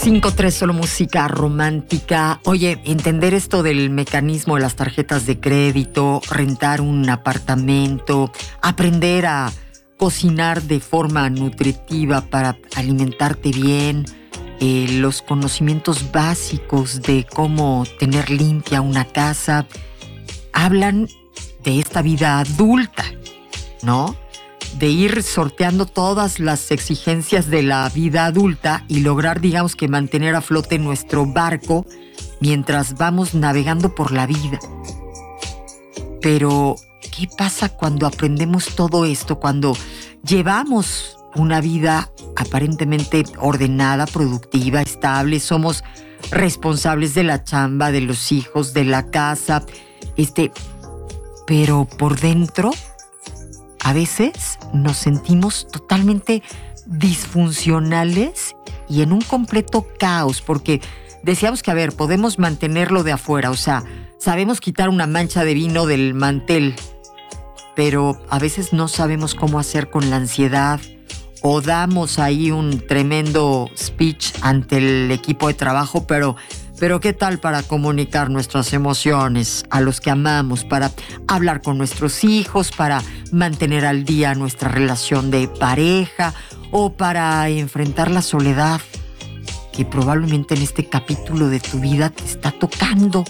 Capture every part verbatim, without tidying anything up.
cinco tres, solo música romántica. Oye, entender esto del mecanismo de las tarjetas de crédito, rentar un apartamento, aprender a cocinar de forma nutritiva para alimentarte bien, eh, los conocimientos básicos de cómo tener limpia una casa, hablan de esta vida adulta, ¿no? De ir sorteando todas las exigencias de la vida adulta y lograr, digamos, que mantener a flote nuestro barco mientras vamos navegando por la vida. Pero, ¿qué pasa cuando aprendemos todo esto? Cuando llevamos una vida aparentemente ordenada, productiva, estable, somos responsables de la chamba, de los hijos, de la casa, este, pero por dentro a veces nos sentimos totalmente disfuncionales y en un completo caos, porque decíamos que, a ver, podemos mantenerlo de afuera, o sea, sabemos quitar una mancha de vino del mantel, pero a veces no sabemos cómo hacer con la ansiedad, o damos ahí un tremendo speech ante el equipo de trabajo, pero... Pero ¿qué tal para comunicar nuestras emociones a los que amamos, para hablar con nuestros hijos, para mantener al día nuestra relación de pareja o para enfrentar la soledad que probablemente en este capítulo de tu vida te está tocando?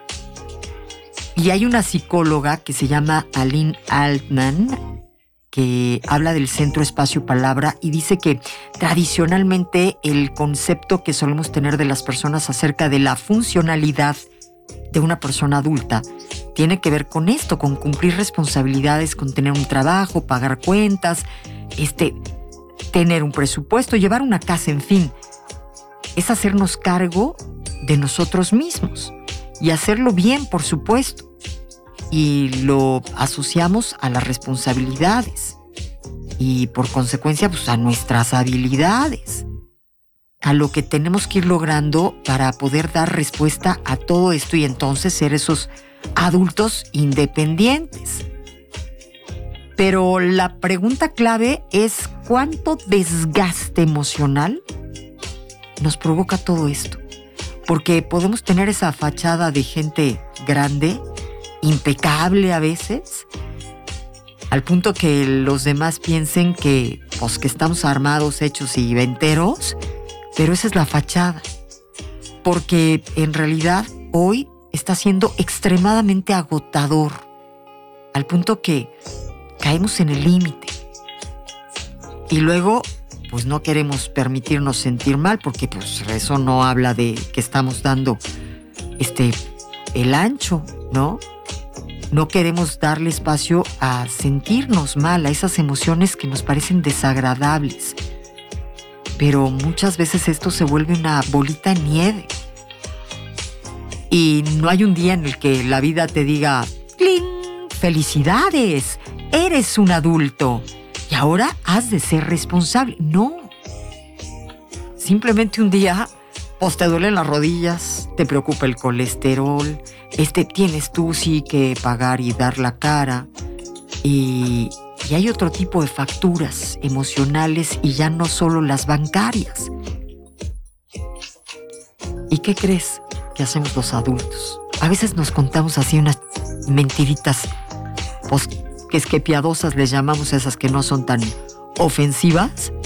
Y hay una psicóloga que se llama Aline Altman, que habla del centro espacio-palabra y dice que tradicionalmente el concepto que solemos tener de las personas acerca de la funcionalidad de una persona adulta tiene que ver con esto, con cumplir responsabilidades, con tener un trabajo, pagar cuentas, este, tener un presupuesto, llevar una casa, en fin. Es hacernos cargo de nosotros mismos y hacerlo bien, por supuesto. Y lo asociamos a las responsabilidades y por consecuencia pues, a nuestras habilidades, a lo que tenemos que ir logrando para poder dar respuesta a todo esto y entonces ser esos adultos independientes. Pero la pregunta clave es ¿cuánto desgaste emocional nos provoca todo esto? Porque podemos tener esa fachada de gente grande, impecable a veces, al punto que los demás piensen que, pues, que estamos armados, hechos y venteros, pero esa es la fachada, porque en realidad hoy está siendo extremadamente agotador, al punto que caemos en el límite y luego pues no queremos permitirnos sentir mal, porque pues eso no habla de que estamos dando este el ancho, ¿no? No queremos darle espacio a sentirnos mal, a esas emociones que nos parecen desagradables. Pero muchas veces esto se vuelve una bolita de nieve. Y no hay un día en el que la vida te diga, ¡cling! ¡Felicidades! Eres un adulto y ahora has de ser responsable. No. Simplemente un día, pues te duelen las rodillas, te preocupa el colesterol, este, tienes tú sí que pagar y dar la cara. Y, y hay otro tipo de facturas emocionales y ya no solo las bancarias. ¿Y qué crees que hacemos los adultos? A veces nos contamos así unas mentiritas, pues que es que piadosas les llamamos, esas que no son tan ofensivas,